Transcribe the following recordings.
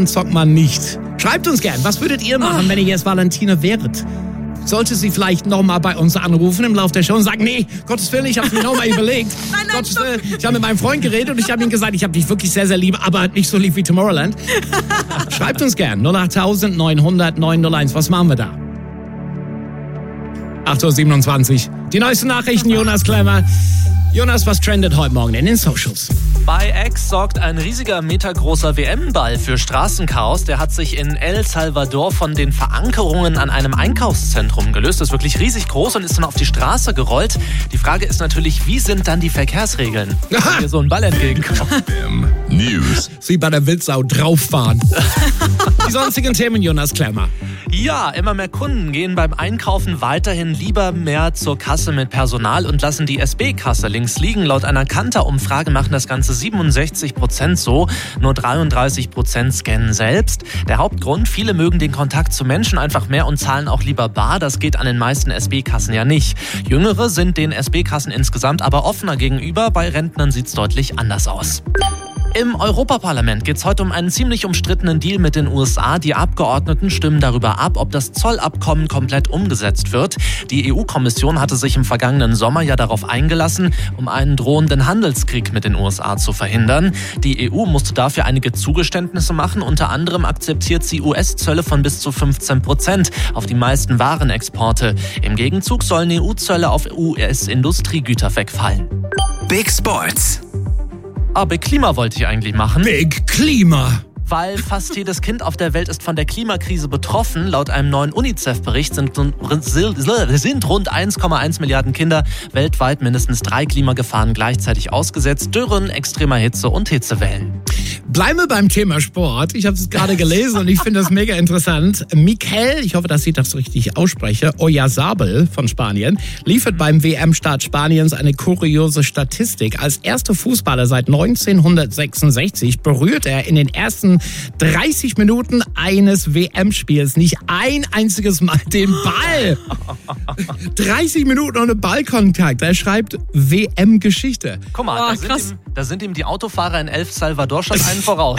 zockt man nicht. Schreibt uns gern, was würdet ihr machen, wenn ihr jetzt Valentina wäret? Sollte sie vielleicht nochmal bei uns anrufen im Laufe der Show und sagen, nee, Gottes Willen, ich habe mir nochmal überlegt. Gottes Willen, ich habe mit meinem Freund geredet und ich habe ihm gesagt, ich habe dich wirklich sehr, sehr lieb, aber nicht so lieb wie Tomorrowland. Schreibt uns gern, 08000 900 901. Was machen wir da? 8.27 Uhr. Die neuesten Nachrichten, Jonas Klemmer. Jonas, was trendet heute Morgen in den Socials? Bei X sorgt ein riesiger metergroßer WM-Ball für Straßenchaos. Der hat sich in El Salvador von den Verankerungen an einem Einkaufszentrum gelöst. Das ist wirklich riesig groß und ist dann auf die Straße gerollt. Die Frage ist natürlich, wie sind dann die Verkehrsregeln, wenn hier so ein Ball entgegenkommt? News. Sie bei der Wildsau drauffahren. Die sonstigen Themen, Jonas Klemmer. Ja, immer mehr Kunden gehen beim Einkaufen weiterhin lieber mehr zur Kasse mit Personal und lassen die SB-Kasse links liegen. Laut einer Kantar-Umfrage machen das Ganze 67% so, nur 33% scannen selbst. Der Hauptgrund, viele mögen den Kontakt zu Menschen einfach mehr und zahlen auch lieber bar. Das geht an den meisten SB-Kassen ja nicht. Jüngere sind den SB-Kassen insgesamt aber offener gegenüber. Bei Rentnern sieht's deutlich anders aus. Im Europaparlament geht es heute um einen ziemlich umstrittenen Deal mit den USA. Die Abgeordneten stimmen darüber ab, ob das Zollabkommen komplett umgesetzt wird. Die EU-Kommission hatte sich im vergangenen Sommer ja darauf eingelassen, um einen drohenden Handelskrieg mit den USA zu verhindern. Die EU musste dafür einige Zugeständnisse machen. Unter anderem akzeptiert sie US-Zölle von bis zu 15% auf die meisten Warenexporte. Im Gegenzug sollen EU-Zölle auf US-Industriegüter wegfallen. Big Sports. Big Klima wollte ich eigentlich machen. Big Klima. Weil fast jedes Kind auf der Welt ist von der Klimakrise betroffen. Laut einem neuen UNICEF-Bericht sind rund 1,1 Milliarden Kinder weltweit mindestens 3 Klimagefahren gleichzeitig ausgesetzt. Dürren, extremer Hitze und Hitzewellen. Bleiben wir beim Thema Sport. Ich habe es gerade gelesen und ich finde das mega interessant. Mikel, ich hoffe, dass ich das richtig ausspreche, Oyarzabal von Spanien, liefert beim WM-Start Spaniens eine kuriose Statistik. Als erster Fußballer seit 1966 berührt er in den ersten 30 Minuten eines WM-Spiels nicht ein einziges Mal den Ball. 30 Minuten ohne Ballkontakt. Er schreibt WM-Geschichte. Guck mal, da sind ihm die Autofahrer in El Salvador schon einen voraus.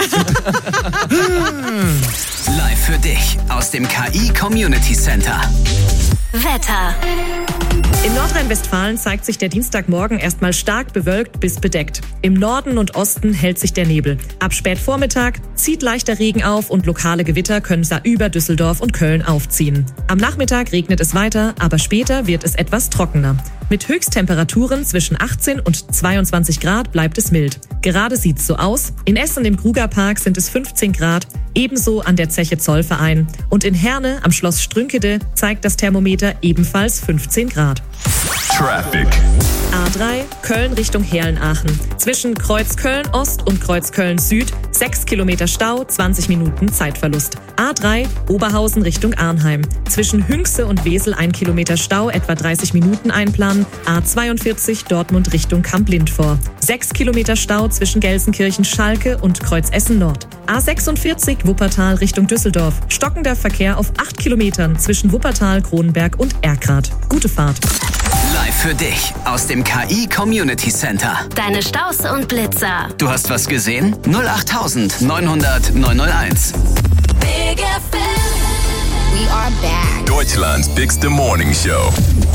Live für dich aus dem KI Community Center. Wetter. In Nordrhein-Westfalen zeigt sich der Dienstagmorgen erstmal stark bewölkt bis bedeckt. Im Norden und Osten hält sich der Nebel. Ab Spätvormittag zieht leichter Regen auf und lokale Gewitter können über Düsseldorf und Köln aufziehen. Am Nachmittag regnet es weiter, aber später wird es etwas trockener. Mit Höchsttemperaturen zwischen 18 und 22 Grad bleibt es mild. Gerade sieht's so aus. In Essen im Krugerpark sind es 15 Grad, ebenso an der Zeche Zollverein. Und in Herne am Schloss Strünkede zeigt das Thermometer ebenfalls 15 Grad. Traffic. A3 Köln Richtung Herlen-Aachen. Zwischen Kreuz Köln-Ost und Kreuz Köln-Süd 6 Kilometer Stau, 20 Minuten Zeitverlust. A3 Oberhausen Richtung Arnheim. Zwischen Hünxe und Wesel 1 Kilometer Stau, etwa 30 Minuten einplanen. A42 Dortmund Richtung Kamp-Lindfor. 6 Kilometer Stau zwischen Gelsenkirchen-Schalke und Kreuz Essen-Nord. A46 Wuppertal Richtung Düsseldorf. Stockender Verkehr auf 8 Kilometern zwischen Wuppertal, Kronenberg und Erkrath. Gute Fahrt. Live für dich aus dem KI Community Center. Deine Staus und Blitzer. Du hast was gesehen? 08000 900 901. Big FM. We are back. Deutschland's bigste Morning Show.